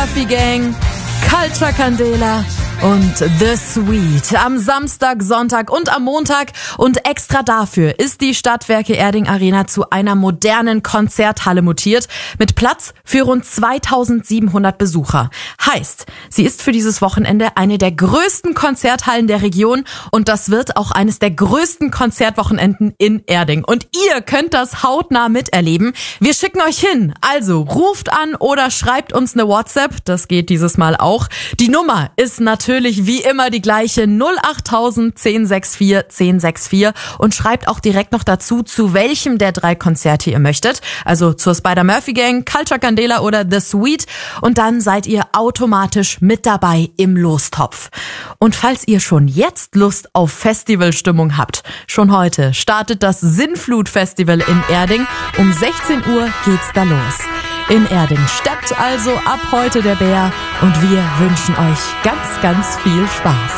Murphy Gang, Culture Candela und The Sweet. Am Samstag, Sonntag und am Montag. Und extra dafür ist die Stadtwerke Erding Arena zu einer modernen Konzerthalle mutiert. Mit Platz für rund 2700 Besucher. Heißt, sie ist für dieses Wochenende eine der größten Konzerthallen der Region. Und das wird auch eines der größten Konzertwochenenden in Erding. Und ihr könnt das hautnah miterleben. Wir schicken euch hin. Also ruft an oder schreibt uns eine WhatsApp. Das geht dieses Mal auch. Die Nummer ist natürlich wie immer die gleiche 08000 1064 1064 und schreibt auch direkt noch dazu, zu welchem der 3 Konzerte ihr möchtet. Also zur Spider-Murphy Gang, Culture Candela oder The Sweet. Und dann seid ihr automatisch mit dabei im Lostopf. Und falls ihr schon jetzt Lust auf Festivalstimmung habt, schon heute startet das Sinnflut-Festival in Erding. Um 16 Uhr geht's da los. In Erding steppt also ab heute der Bär und wir wünschen euch ganz, ganz viel Spaß.